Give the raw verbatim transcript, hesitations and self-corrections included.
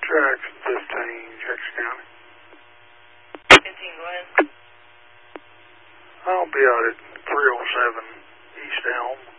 Jackson fifteen, Jackson County. fifteen, go ahead. I'll be out at three oh seven East Elm.